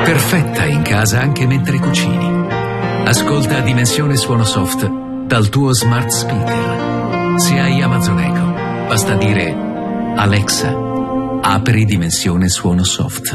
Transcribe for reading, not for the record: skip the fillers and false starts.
Perfetta in casa anche mentre cucini. Ascolta Dimensione Suono Soft dal tuo smart speaker. Se hai Amazon Echo, basta dire: Alexa, apri Dimensione Suono Soft.